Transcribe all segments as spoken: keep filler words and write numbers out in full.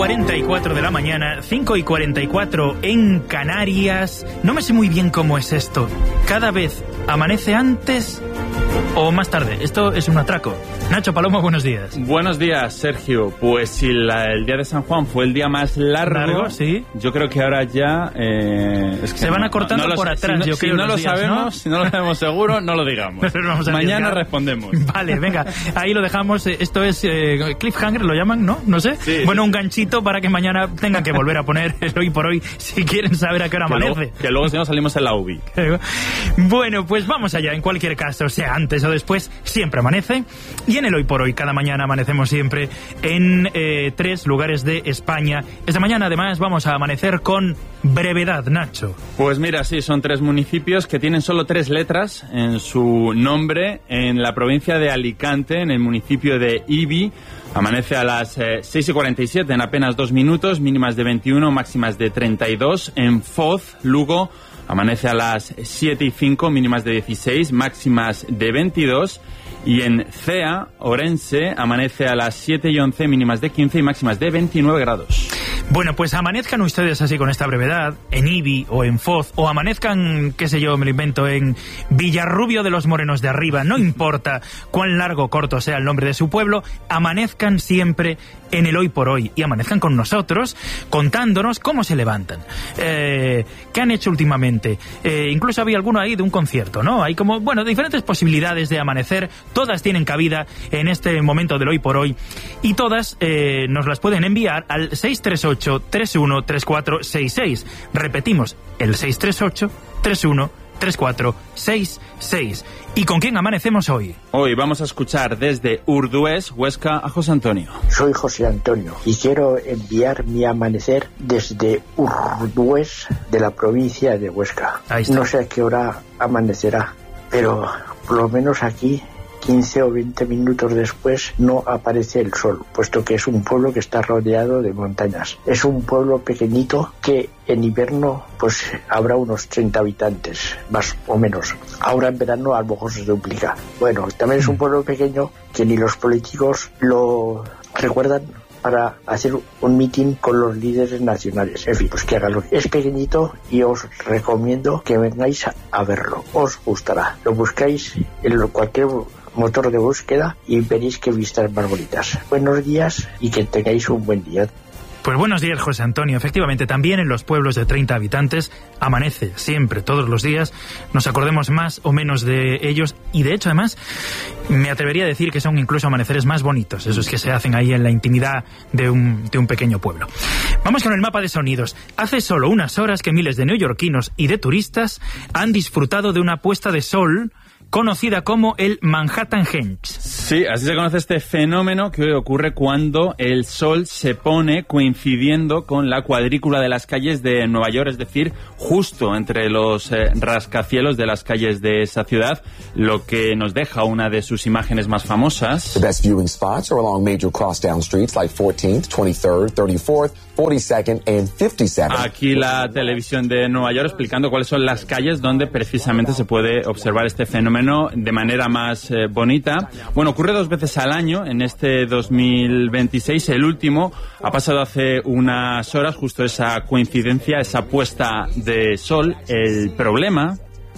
cuarenta y cuatro de la mañana, cinco y cuarenta y cuatro en Canarias. No me sé muy bien cómo es esto. Cada vez amanece antes o más tarde. Esto es un atraco. Nacho Palomo, buenos días. Buenos días, Sergio. Pues si la, el día de San Juan fue el día más largo, largo sí. Yo creo que ahora ya... Eh, es que se van no, acortando no, no por lo, atrás, si no, yo si creo. no lo días, sabemos, ¿no? Si no lo sabemos seguro, no lo digamos. Vamos a Mañana arriesgar. respondemos. Vale, venga, ahí lo dejamos. Esto es eh, cliffhanger, lo llaman, ¿no? No sé. Sí. Bueno, un ganchito para que mañana tengan que volver a poner el hoy por hoy si quieren saber a qué hora que amanece. Luego, que luego si no salimos en la U B I. Bueno, pues vamos allá. En cualquier caso, sea antes o después, siempre amanece. Y en el hoy por hoy, cada mañana amanecemos siempre en eh, tres lugares de España. Esta mañana, además, vamos a amanecer con brevedad, Nacho. Pues mira, sí, son tres municipios que tienen solo tres letras en su nombre. En la provincia de Alicante, en el municipio de Ibi, amanece a las eh, seis y cuarenta y siete, en apenas dos minutos, mínimas de veintiuno, máximas de treinta y dos. En Foz, Lugo, amanece a las siete y cinco, mínimas de dieciséis, máximas de veintidós. Y en Cea, Orense, amanece a las siete y once, mínimas de quince y máximas de veintinueve grados. Bueno, pues amanezcan ustedes así con esta brevedad, en Ibi o en Foz, o amanezcan, qué sé yo, me lo invento, en Villarrubio de los Morenos de Arriba, no importa cuán largo o corto sea el nombre de su pueblo, amanezcan siempre en el hoy por hoy y amanezcan con nosotros contándonos cómo se levantan, eh, qué han hecho últimamente. Eh, incluso había alguno ahí de un concierto, ¿no? Hay como, bueno, diferentes posibilidades de amanecer, todas tienen cabida en este momento del hoy por hoy y todas eh, nos las pueden enviar al seis tres ocho, tres uno tres cuatro seis seis. Repetimos, el seis tres ocho, tres uno tres cuatro seis seis. ¿Y con quién amanecemos hoy? Hoy vamos a escuchar desde Urdués, Huesca, a José Antonio. Soy José Antonio y quiero enviar mi amanecer desde Urdués, de la provincia de Huesca. No sé a qué hora amanecerá, pero por lo menos aquí, quince o veinte minutos después, no aparece el sol, puesto que es un pueblo que está rodeado de montañas. Es un pueblo pequeñito que en invierno pues habrá unos treinta habitantes, más o menos. Ahora en verano a lo mejor se duplica. Bueno, también es un pueblo pequeño que ni los políticos lo recuerdan para hacer un mitin con los líderes nacionales. En fin, pues que haganlo. Es pequeñito y os recomiendo que vengáis a verlo. Os gustará. Lo buscáis en cualquier motor de búsqueda y veréis qué vistas más bonitas. Buenos días y que tengáis un buen día. Pues buenos días, José Antonio. Efectivamente, también en los pueblos de treinta habitantes amanece siempre, todos los días. Nos acordemos más o menos de ellos y, de hecho, además, me atrevería a decir que son incluso amaneceres más bonitos, esos que se hacen ahí en la intimidad de un, de un pequeño pueblo. Vamos con el mapa de sonidos. Hace solo unas horas que miles de neoyorquinos y de turistas han disfrutado de una puesta de sol conocida como el Manhattan Henge. Sí, así se conoce este fenómeno que ocurre cuando el sol se pone coincidiendo con la cuadrícula de las calles de Nueva York, es decir, justo entre los eh, rascacielos de las calles de esa ciudad, lo que nos deja una de sus imágenes más famosas. The best viewing spots are along major crosstown streets like fourteenth, twenty-third, thirty-fourth, forty-second and fifty-second. Aquí la televisión de Nueva York explicando cuáles son las calles donde precisamente se puede observar este fenómeno de manera más eh, bonita. Bueno, ocurre dos veces al año en este dos mil veintiséis. El último ha pasado hace unas horas, justo esa coincidencia, esa puesta de sol. El problema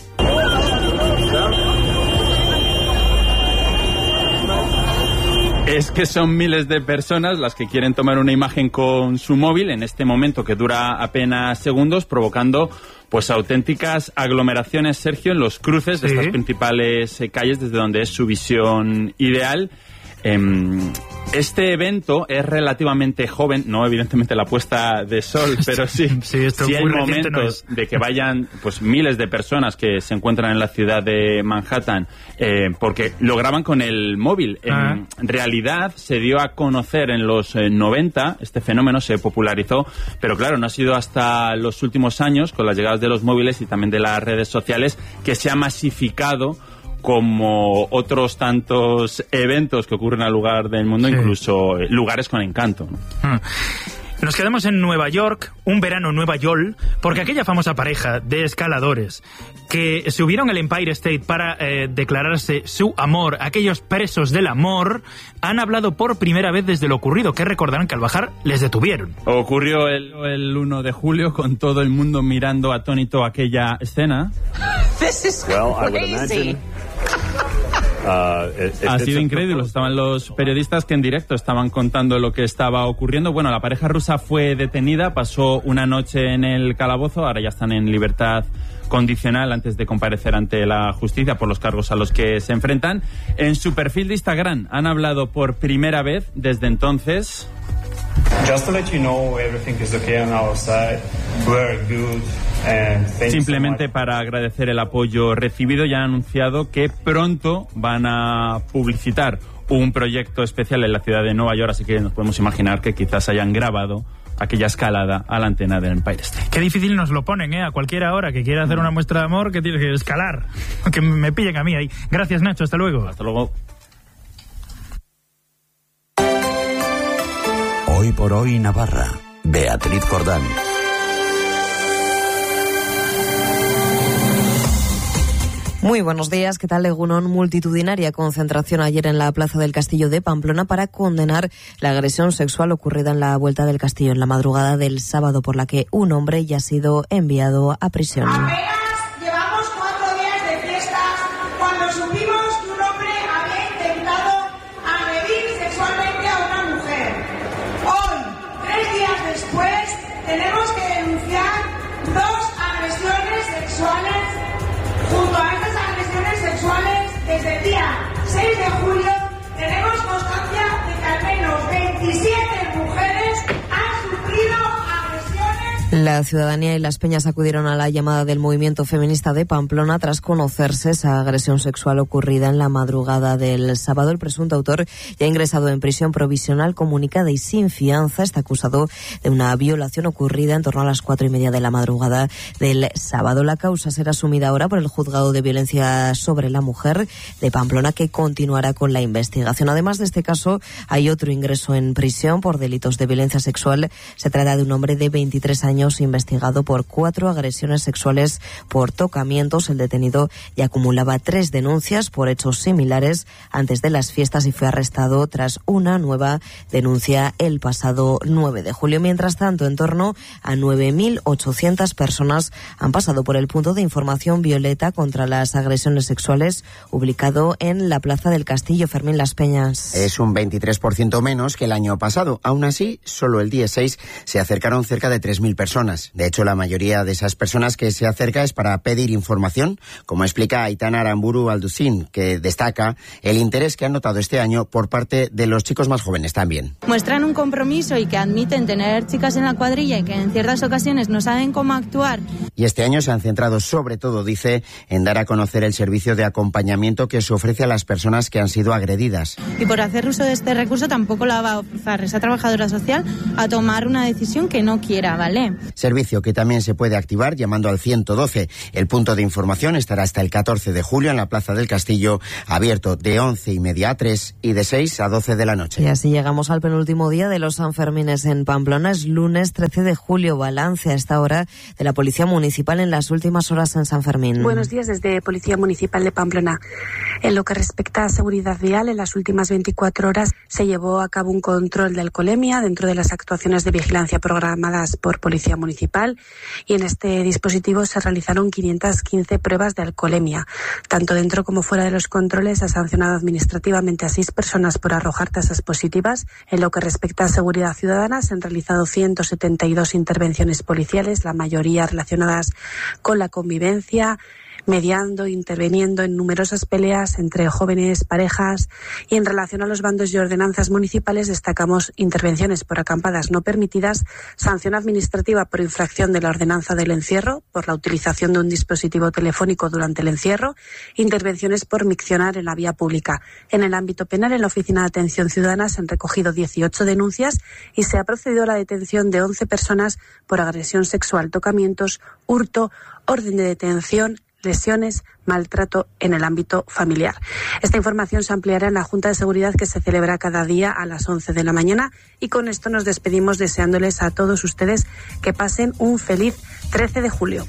es que son miles de personas las que quieren tomar una imagen con su móvil en este momento que dura apenas segundos, provocando pues auténticas aglomeraciones, Sergio, en los cruces de sí. estas principales eh, calles desde donde es su visión ideal. Eh, este evento es relativamente joven, no evidentemente la puesta de sol, pero sí, sí, esto sí hay momentos no es. de que vayan pues miles de personas que se encuentran en la ciudad de Manhattan, eh, porque lo graban con el móvil. Ah. En realidad se dio a conocer en los eh, noventa, este fenómeno se popularizó, pero claro, no ha sido hasta los últimos años, con las llegadas de los móviles y también de las redes sociales, que se ha masificado como otros tantos eventos que ocurren al lugar del mundo, sí. incluso lugares con encanto, ¿no? Hmm. Nos quedamos en Nueva York, un verano en Nueva York, porque aquella famosa pareja de escaladores que subieron al Empire State para eh, declararse su amor, aquellos presos del amor, han hablado por primera vez desde lo ocurrido, que recordarán que al bajar les detuvieron. Ocurrió el, el uno de julio con todo el mundo mirando atónito aquella escena. This is well, crazy. Uh, it, it, ha sido increíble. Estaban los periodistas que en directo estaban contando lo que estaba ocurriendo. Bueno, la pareja rusa fue detenida, pasó una noche en el calabozo, ahora ya están en libertad condicional antes de comparecer ante la justicia por los cargos a los que se enfrentan. En su perfil de Instagram han hablado por primera vez desde entonces. Just to let you know, everything is okay on our side. We're good. Simplemente para agradecer el apoyo recibido, ya han anunciado que pronto van a publicitar un proyecto especial en la ciudad de Nueva York, así que nos podemos imaginar que quizás hayan grabado aquella escalada a la antena del Empire State. Qué difícil nos lo ponen, ¿eh? A cualquiera hora que quiera hacer una muestra de amor, que tiene que escalar. Que me pillen a mí ahí. Gracias, Nacho. Hasta luego. Hasta luego. Hoy por hoy Navarra. Beatriz Jordán. Muy buenos días. ¿Qué tal, Egunon? Multitudinaria concentración ayer en la Plaza del Castillo de Pamplona para condenar la agresión sexual ocurrida en la Vuelta del Castillo en la madrugada del sábado, por la que un hombre ya ha sido enviado a prisión. Apenas llevamos cuatro días de fiestas cuando supimos que un hombre había intentado agredir sexualmente a una mujer. Hoy, tres días después, tenemos que denunciar dos agresiones sexuales. Junto a estas agresiones sexuales, desde el día seis de julio, tenemos constancia de que al menos veintisiete mujeres han sufrido agresiones. La ciudadanía y las peñas acudieron a la llamada del movimiento feminista de Pamplona tras conocerse esa agresión sexual ocurrida en la madrugada del sábado. El presunto autor ya ha ingresado en prisión provisional comunicada y sin fianza. Está acusado de una violación ocurrida en torno a las cuatro y media de la madrugada del sábado. La causa será asumida ahora por el Juzgado de Violencia sobre la Mujer de Pamplona, que continuará con la investigación. Además de este caso, hay otro ingreso en prisión por delitos de violencia sexual. Se trata de un hombre de veintitrés años investigado por cuatro agresiones sexuales por tocamientos. El detenido ya acumulaba tres denuncias por hechos similares antes de las fiestas y fue arrestado tras una nueva denuncia el pasado nueve de julio. Mientras tanto, en torno a nueve mil ochocientas personas han pasado por el punto de información violeta contra las agresiones sexuales ubicado en la Plaza del Castillo. Fermín Las Peñas. Es un veintitrés por ciento menos que el año pasado. Aún así, solo el día seis se acercaron cerca de tres mil personas. De hecho, la mayoría de esas personas que se acerca es para pedir información, como explica Aitana Aramburu Alducín, que destaca el interés que han notado este año por parte de los chicos más jóvenes también. Muestran un compromiso y que admiten tener chicas en la cuadrilla y que en ciertas ocasiones no saben cómo actuar. Y este año se han centrado sobre todo, dice, en dar a conocer el servicio de acompañamiento que se ofrece a las personas que han sido agredidas. Y por hacer uso de este recurso tampoco la va a forzar esa trabajadora social a tomar una decisión que no quiera, ¿vale? Servicio que también se puede activar llamando al ciento doce. El punto de información estará hasta el catorce de julio en la Plaza del Castillo, abierto de once y media a tres y de seis a doce de la noche. Y así llegamos al penúltimo día de los Sanfermines en Pamplona. Es lunes trece de julio. Balance a esta hora de la Policía Municipal en las últimas horas en San Fermín. Buenos días desde Policía Municipal de Pamplona. En lo que respecta a seguridad vial, en las últimas veinticuatro horas se llevó a cabo un control de alcoholemia dentro de las actuaciones de vigilancia programadas por Policía Municipal, y en este dispositivo se realizaron quinientas quince pruebas de alcoholemia. Tanto dentro como fuera de los controles se ha sancionado administrativamente a seis personas por arrojar tasas positivas. En lo que respecta a seguridad ciudadana, se han realizado ciento setenta y dos intervenciones policiales, la mayoría relacionadas con la convivencia, mediando, interviniendo en numerosas peleas entre jóvenes, parejas, y en relación a los bandos y ordenanzas municipales destacamos intervenciones por acampadas no permitidas, sanción administrativa por infracción de la ordenanza del encierro, por la utilización de un dispositivo telefónico durante el encierro, intervenciones por miccionar en la vía pública. En el ámbito penal, en la Oficina de Atención Ciudadana se han recogido dieciocho denuncias y se ha procedido a la detención de once personas por agresión sexual, tocamientos, hurto, orden de detención, lesiones, maltrato en el ámbito familiar. Esta información se ampliará en la Junta de Seguridad que se celebra cada día a las once de la mañana y con esto nos despedimos deseándoles a todos ustedes que pasen un feliz trece de julio.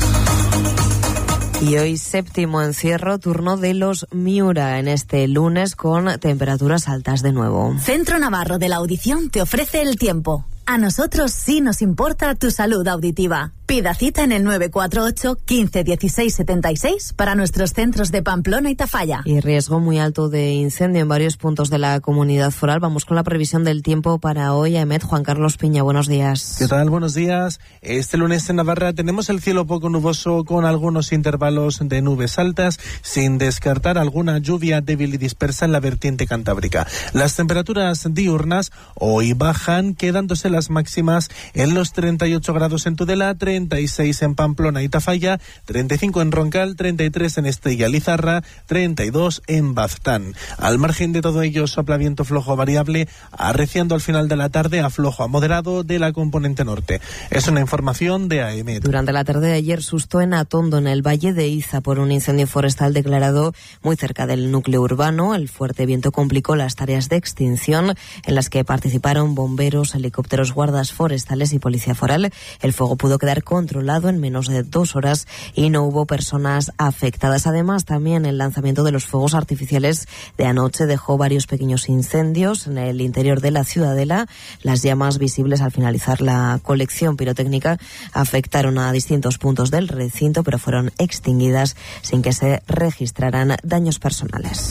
Y hoy séptimo encierro, turno de los Miura en este lunes con temperaturas altas de nuevo. Centro Navarro de la Audición te ofrece el tiempo. A nosotros sí nos importa tu salud auditiva. Pida cita en el nueve cuatro ocho, quince, dieciséis, setenta y seis para nuestros centros de Pamplona y Tafalla. Y riesgo muy alto de incendio en varios puntos de la comunidad foral. Vamos con la previsión del tiempo para hoy. Emet, Juan Carlos Piña, buenos días. ¿Qué tal? Buenos días. Este lunes en Navarra tenemos el cielo poco nuboso con algunos intervalos de nubes altas, sin descartar alguna lluvia débil y dispersa en la vertiente cantábrica. Las temperaturas diurnas hoy bajan, quedándose las máximas en los treinta y ocho grados en Tudela, treinta y seis en Pamplona y Tafalla, treinta y cinco en Roncal, treinta y tres en Estella Lizarra, treinta y dos en Baztán. Al margen de todo ello, sopla viento flojo variable, arreciando al final de la tarde a flojo a moderado de la componente norte. Es una información de A E M E T. Durante la tarde de ayer, susto en Atondo, en el Valle de Iza, por un incendio forestal declarado muy cerca del núcleo urbano. El fuerte viento complicó las tareas de extinción en las que participaron bomberos, helicópteros, guardas forestales y policía foral. El fuego pudo quedar controlado en menos de dos horas y no hubo personas afectadas. Además, también el lanzamiento de los fuegos artificiales de anoche dejó varios pequeños incendios en el interior de la ciudadela. Las llamas visibles al finalizar la colección pirotécnica afectaron a distintos puntos del recinto, pero fueron extinguidas sin que se registraran daños personales.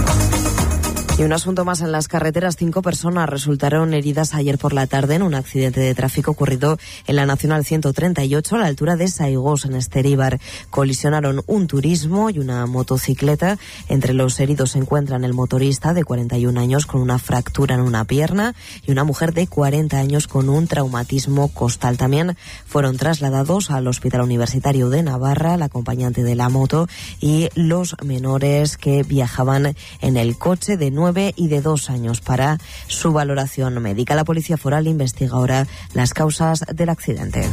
Y un asunto más en las carreteras. Cinco personas resultaron heridas ayer por la tarde en un accidente de tráfico ocurrido en la Nacional ciento treinta y ocho a la altura de Saigós, en Esteríbar. Colisionaron un turismo y una motocicleta. Entre los heridos se encuentran el motorista de cuarenta y un años con una fractura en una pierna y una mujer de cuarenta años con un traumatismo costal. También fueron trasladados al Hospital Universitario de Navarra el acompañante de la moto y los menores que viajaban en el coche de nueve y de dos años para su valoración médica. La Policía Foral investiga ahora las causas del accidente.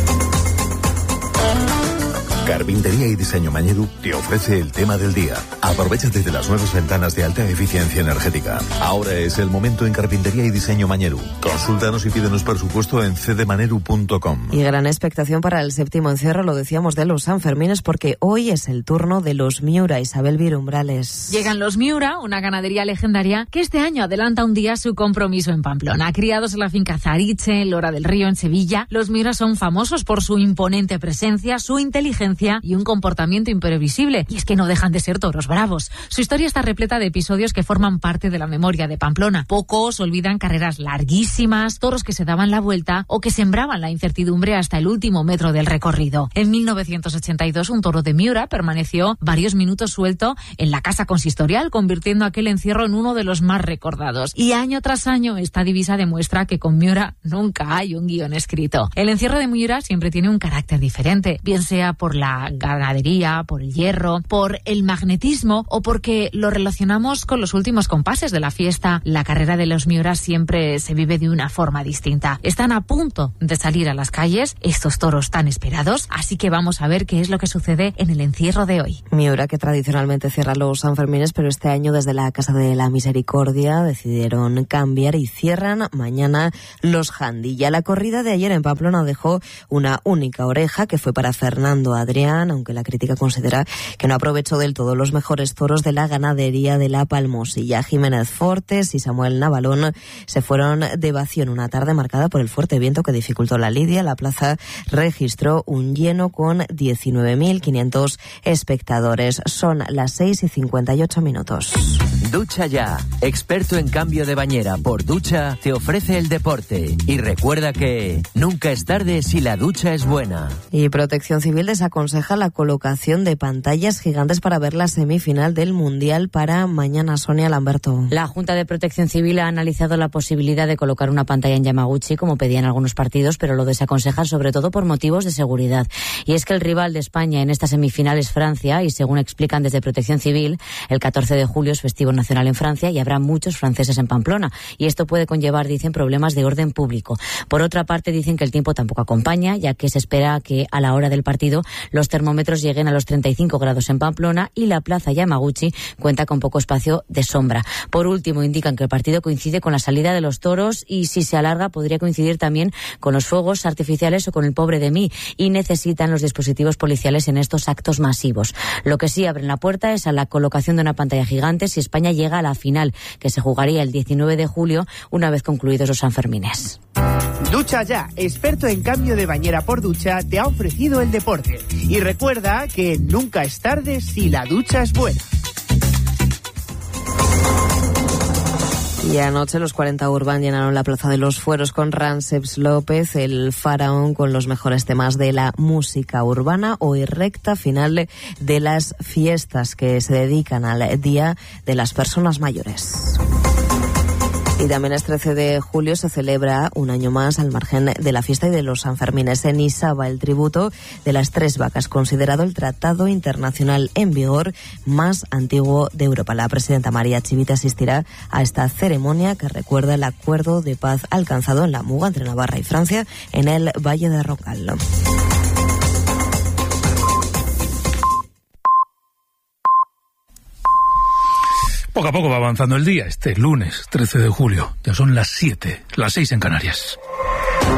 Carpintería y Diseño Mañedu te ofrece el tema del día. Aprovechate de las nuevas ventanas de alta eficiencia energética. Ahora es el momento en Carpintería y Diseño Mañedu. Consúltanos y pídenos presupuesto en c d maneru punto com. Y gran expectación para el séptimo encierro, lo decíamos, de los Sanfermines, porque hoy es el turno de los Miura. Isabel Virumbrales. Llegan los Miura, una ganadería legendaria que este año adelanta un día su compromiso en Pamplona. Criados en la finca Zariche, Lora del Río, en Sevilla, los Miura son famosos por su imponente presencia, su inteligencia y un comportamiento imprevisible. Y es que no dejan de ser toros bravos. Su historia está repleta de episodios que forman parte de la memoria de Pamplona. Pocos olvidan carreras larguísimas, toros que se daban la vuelta o que sembraban la incertidumbre hasta el último metro del recorrido. En mil novecientos ochenta y dos, un toro de Miura permaneció varios minutos suelto en la casa consistorial, convirtiendo aquel encierro en uno de los más recordados. Y año tras año, esta divisa demuestra que con Miura nunca hay un guión escrito. El encierro de Miura siempre tiene un carácter diferente, bien sea por la la ganadería, por el hierro, por el magnetismo o porque lo relacionamos con los últimos compases de la fiesta. La carrera de los Miura siempre se vive de una forma distinta. Están a punto de salir a las calles estos toros tan esperados, así que vamos a ver qué es lo que sucede en el encierro de hoy. Miura, que tradicionalmente cierra los Sanfermines, pero este año desde la Casa de la Misericordia decidieron cambiar y cierran mañana los Jandilla. La corrida de ayer en Pamplona dejó una única oreja, que fue para Fernando Adrián, aunque la crítica considera que no aprovechó del todo los mejores toros de la ganadería de la Palmosilla. Jiménez Fortes y Samuel Navalón se fueron de vacío en una tarde marcada por el fuerte viento que dificultó la lidia. La plaza registró un lleno con diecinueve mil quinientos espectadores. Son las seis y cincuenta y ocho minutos. Ducha Ya, experto en cambio de bañera por ducha, te ofrece el deporte. Y recuerda que nunca es tarde si la ducha es buena. Y Protección Civil desaconseja la colocación de pantallas gigantes para ver la semifinal del Mundial para mañana. Sonia Lamberto. La Junta de Protección Civil ha analizado la posibilidad de colocar una pantalla en Yamaguchi, como pedían algunos partidos, pero lo desaconsejan sobre todo por motivos de seguridad. Y es que el rival de España en esta semifinal es Francia, y según explican desde Protección Civil, el catorce de julio es festivo nacional nacional en Francia y habrá muchos franceses en Pamplona. Y esto puede conllevar, dicen, problemas de orden público. Por otra parte, dicen que el tiempo tampoco acompaña, ya que se espera que a la hora del partido los termómetros lleguen a los treinta y cinco grados en Pamplona y la plaza Yamaguchi cuenta con poco espacio de sombra. Por último, indican que el partido coincide con la salida de los toros y si se alarga podría coincidir también con los fuegos artificiales o con el Pobre de mí y necesitan los dispositivos policiales en estos actos masivos. Lo que sí abren la puerta es a la colocación de una pantalla gigante si España llega a la final, que se jugaría el diecinueve de julio una vez concluidos los Sanfermines. Ducha Ya, experto en cambio de bañera por ducha, te ha ofrecido el deporte. Y recuerda que nunca es tarde si la ducha es buena. Y anoche los cuarenta Urban llenaron la Plaza de los Fueros con Ranceps López, el faraón, con los mejores temas de la música urbana. Hoy recta final de las fiestas que se dedican al Día de las Personas Mayores. Y también es trece de julio, se celebra un año más al margen de la fiesta y de los Sanfermines. En Isaba, el tributo de las tres vacas, considerado el tratado internacional en vigor más antiguo de Europa. La presidenta María Chivite asistirá a esta ceremonia que recuerda el acuerdo de paz alcanzado en la Muga entre Navarra y Francia en el Valle de Roncal. Poco a poco va avanzando el día, este lunes trece de julio. Ya son las siete, las seis en Canarias.